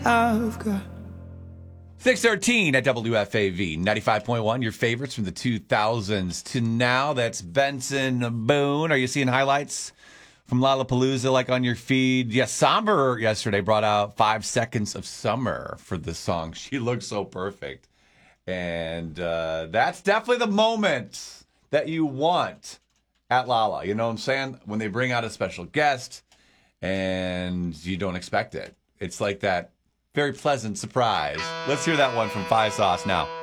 I've got 613 at WFAV 95.1. Your favorites from the 2000s to now. That's Benson Boone. Are you seeing highlights from Lollapalooza like on your feed? Yeah, Somber yesterday brought out 5 Seconds of Summer for the song. She looks so perfect. And that's definitely the moment that you want at Lala. You know what I'm saying? When they bring out a special guest and you don't expect it. It's like that very pleasant surprise. Let's hear that one from Five Sauce now.